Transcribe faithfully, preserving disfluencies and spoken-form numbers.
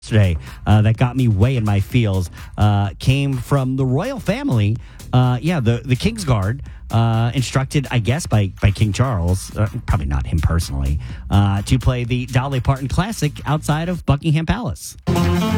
yesterday uh, that got me way in my feels uh, came from the royal family. Uh, yeah, the, the King's Guard, uh, instructed, I guess, by, by King Charles, uh, probably not him personally, uh, to play the Dolly Parton Classic outside of Buckingham Palace.